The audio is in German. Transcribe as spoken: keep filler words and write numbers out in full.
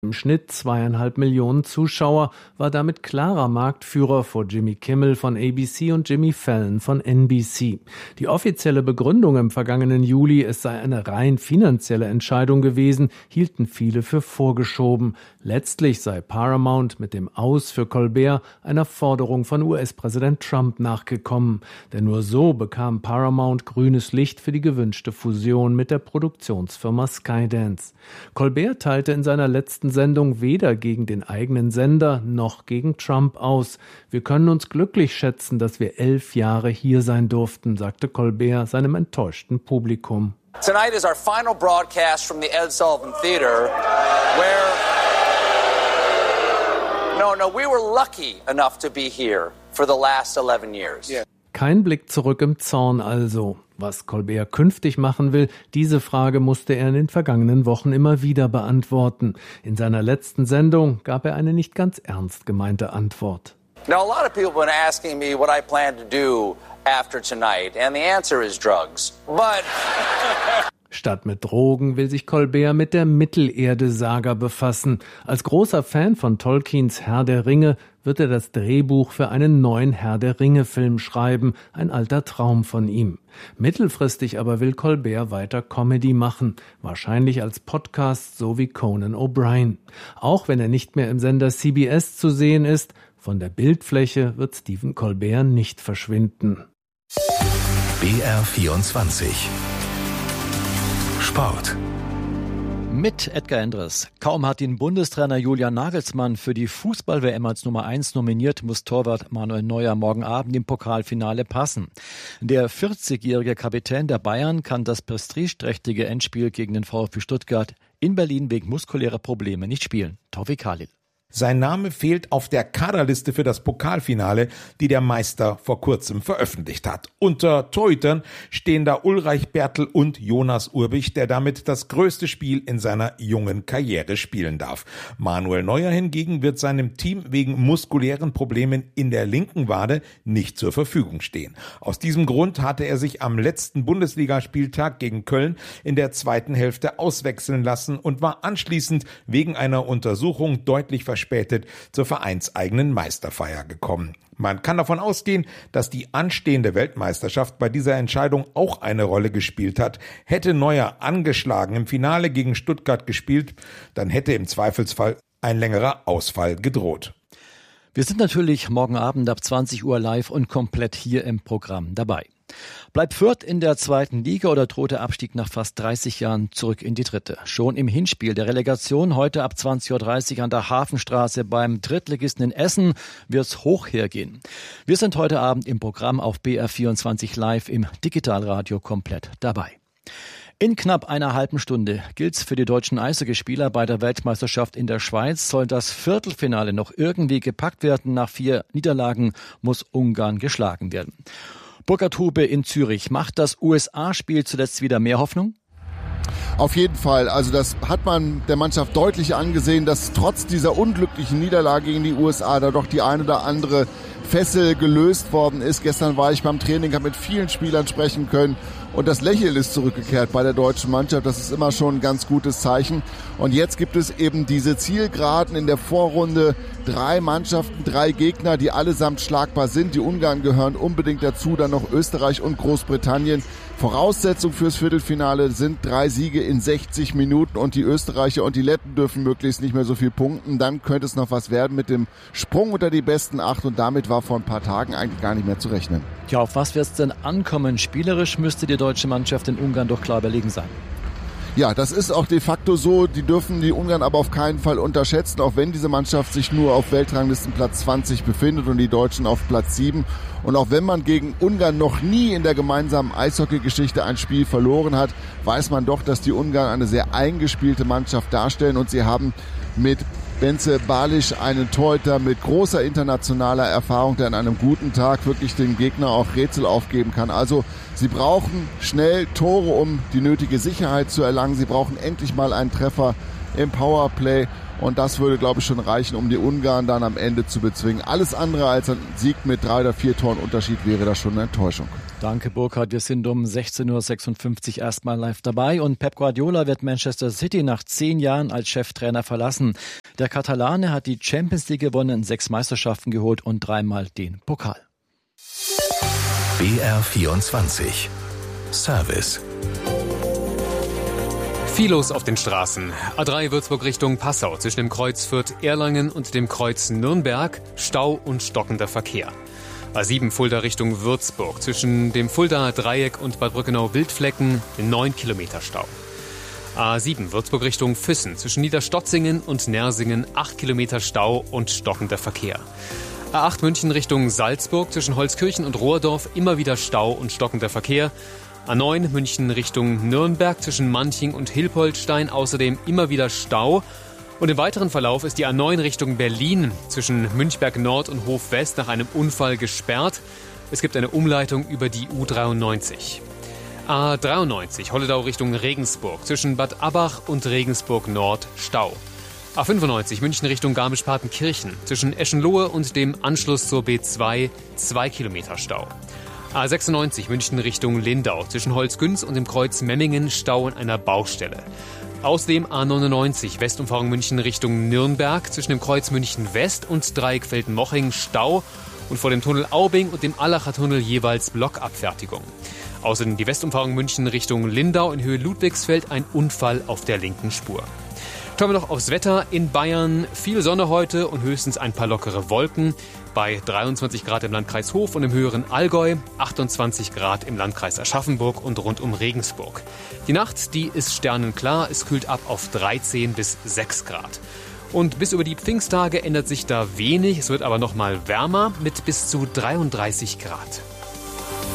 Im Schnitt zweieinhalb Millionen Zuschauer, war damit klarer Marktführer vor Jimmy Kimmel von A B C und Jimmy Fallon von N B C. Die offizielle Begründung im vergangenen Juli, es sei eine rein finanzielle Entscheidung gewesen, hielten viele für vorgeschoben. Letztlich sei Paramount mit dem Aus für Colbert einer Forderung von U S-Präsident Trump nachgekommen. Denn nur so bekam Paramount grünes Licht für die gewünschte Fusion mit der Produktionsfirma Skydance. Colbert teilte in seiner letzten Sendung weder gegen den eigenen Sender noch gegen Trump aus. Wir können uns glücklich schätzen, dass wir elf Jahre hier sein durften, sagte Colbert seinem enttäuschten Publikum. Tonight is our final broadcast from the Ed Sullivan Theater, where no, no, we were lucky enough to be here for the last eleven years. Yeah. Kein Blick zurück im Zorn also. Was Colbert künftig machen will, diese Frage musste er in den vergangenen Wochen immer wieder beantworten. In seiner letzten Sendung gab er eine nicht ganz ernst gemeinte Antwort. Now, a lot of people have been asking me what I plan to do after tonight, and the answer is drugs. But Statt mit Drogen will sich Colbert mit der Mittelerde-Saga befassen. Als großer Fan von Tolkiens Herr der Ringe wird er das Drehbuch für einen neuen Herr der Ringe-Film schreiben, ein alter Traum von ihm. Mittelfristig aber will Colbert weiter Comedy machen, wahrscheinlich als Podcast, so wie Conan O'Brien. Auch wenn er nicht mehr im Sender C B S zu sehen ist, von der Bildfläche wird Stephen Colbert nicht verschwinden. B R vierundzwanzig Sport. Mit Edgar Endres. Kaum hat ihn Bundestrainer Julian Nagelsmann für die Fußball-W M als Nummer eins nominiert, muss Torwart Manuel Neuer morgen Abend im Pokalfinale passen. Der vierzigjährige Kapitän der Bayern kann das prestigeträchtige Endspiel gegen den VfB Stuttgart in Berlin wegen muskulärer Probleme nicht spielen. Taufik Khalil. Sein Name fehlt auf der Kaderliste für das Pokalfinale, die der Meister vor kurzem veröffentlicht hat. Unter Torhütern stehen da Ulreich Bertl und Jonas Urbich, der damit das größte Spiel in seiner jungen Karriere spielen darf. Manuel Neuer hingegen wird seinem Team wegen muskulären Problemen in der linken Wade nicht zur Verfügung stehen. Aus diesem Grund hatte er sich am letzten Bundesligaspieltag gegen Köln in der zweiten Hälfte auswechseln lassen und war anschließend wegen einer Untersuchung deutlich verspätet später zur vereinseigenen Meisterfeier gekommen. Man kann davon ausgehen, dass die anstehende Weltmeisterschaft bei dieser Entscheidung auch eine Rolle gespielt hat. Hätte Neuer angeschlagen im Finale gegen Stuttgart gespielt, dann hätte im Zweifelsfall ein längerer Ausfall gedroht. Wir sind natürlich morgen Abend ab zwanzig Uhr live und komplett hier im Programm dabei. Bleibt Fürth in der zweiten Liga oder droht der Abstieg nach fast dreißig Jahren zurück in die dritte? Schon im Hinspiel der Relegation heute ab zwanzig Uhr dreißig an der Hafenstraße beim Drittligisten in Essen wird's hoch hergehen. Wir sind heute Abend im Programm auf B R vierundzwanzig live im Digitalradio komplett dabei. In knapp einer halben Stunde gilt's für die deutschen Eishockeyspieler bei der Weltmeisterschaft in der Schweiz. Soll das Viertelfinale noch irgendwie gepackt werden? Nach vier Niederlagen muss Ungarn geschlagen werden. Burkhard Hube in Zürich. Macht das U S A-Spiel zuletzt wieder mehr Hoffnung? Auf jeden Fall. Also das hat man der Mannschaft deutlich angesehen, dass trotz dieser unglücklichen Niederlage gegen die U S A da doch die ein oder andere Fessel gelöst worden ist. Gestern war ich beim Training, habe mit vielen Spielern sprechen können und das Lächeln ist zurückgekehrt bei der deutschen Mannschaft. Das ist immer schon ein ganz gutes Zeichen. Und jetzt gibt es eben diese Zielgeraden in der Vorrunde. Drei Mannschaften, drei Gegner, die allesamt schlagbar sind. Die Ungarn gehören unbedingt dazu, dann noch Österreich und Großbritannien. Voraussetzung fürs Viertelfinale sind drei Siege in sechzig Minuten und die Österreicher und die Letten dürfen möglichst nicht mehr so viel punkten. Dann könnte es noch was werden mit dem Sprung unter die besten acht und damit war vor ein paar Tagen eigentlich gar nicht mehr zu rechnen. Ja, auf was wird es denn ankommen? Spielerisch müsste die deutsche Mannschaft in Ungarn doch klar überlegen sein. Ja, das ist auch de facto so. Die dürfen die Ungarn aber auf keinen Fall unterschätzen, auch wenn diese Mannschaft sich nur auf Weltranglistenplatz zwanzig befindet und die Deutschen auf Platz sieben. Und auch wenn man gegen Ungarn noch nie in der gemeinsamen Eishockey-Geschichte ein Spiel verloren hat, weiß man doch, dass die Ungarn eine sehr eingespielte Mannschaft darstellen und sie haben mit Bence Balic einen Torhüter mit großer internationaler Erfahrung, der an einem guten Tag wirklich den Gegner auch Rätsel aufgeben kann. Also sie brauchen schnell Tore, um die nötige Sicherheit zu erlangen. Sie brauchen endlich mal einen Treffer im Powerplay. Und das würde, glaube ich, schon reichen, um die Ungarn dann am Ende zu bezwingen. Alles andere als ein Sieg mit drei oder vier Toren Unterschied wäre da schon eine Enttäuschung. Danke, Burkhard. Wir sind um sechzehn Uhr sechsundfünfzig erstmal live dabei. Und Pep Guardiola wird Manchester City nach zehn Jahren als Cheftrainer verlassen. Der Katalane hat die Champions League gewonnen, sechs Meisterschaften geholt und dreimal den Pokal. B R vierundzwanzig Service. Viel los auf den Straßen. A drei Würzburg Richtung Passau zwischen dem Kreuz Fürth-Erlangen und dem Kreuz Nürnberg. Stau und stockender Verkehr. A sieben Fulda Richtung Würzburg zwischen dem Fuldaer Dreieck und Bad Brückenau-Wildflecken neun Kilometer Stau. A sieben Würzburg Richtung Füssen zwischen Niederstotzingen und Nersingen acht Kilometer Stau und stockender Verkehr. A acht München Richtung Salzburg zwischen Holzkirchen und Rohrdorf immer wieder Stau und stockender Verkehr. A neun München Richtung Nürnberg zwischen Manching und Hilpoltstein außerdem immer wieder Stau. Und im weiteren Verlauf ist die A neun Richtung Berlin zwischen Münchberg Nord und Hof West nach einem Unfall gesperrt. Es gibt eine Umleitung über die U dreiundneunzig. A dreiundneunzig Holledau Richtung Regensburg zwischen Bad Abbach und Regensburg Nord Stau. A fünfundneunzig München Richtung Garmisch-Partenkirchen zwischen Eschenlohe und dem Anschluss zur B zwei zwei Kilometer Stau. A sechsundneunzig München Richtung Lindau zwischen Holzgünz und dem Kreuz Memmingen Stau in einer Baustelle. Außerdem A neunundneunzig Westumfahrung München Richtung Nürnberg zwischen dem Kreuz München West und Dreieckfelden-Moching Stau und vor dem Tunnel Aubing und dem Allacher Tunnel jeweils Blockabfertigung. Außerdem die Westumfahrung München Richtung Lindau in Höhe Ludwigsfeld ein Unfall auf der linken Spur. Schauen wir noch aufs Wetter in Bayern. Viel Sonne heute und höchstens ein paar lockere Wolken. Bei dreiundzwanzig Grad im Landkreis Hof und im höheren Allgäu, achtundzwanzig Grad im Landkreis Aschaffenburg und rund um Regensburg. Die Nacht, die ist sternenklar. Es kühlt ab auf dreizehn bis sechs Grad. Und bis über die Pfingsttage ändert sich da wenig. Es wird aber noch mal wärmer mit bis zu dreiunddreißig Grad.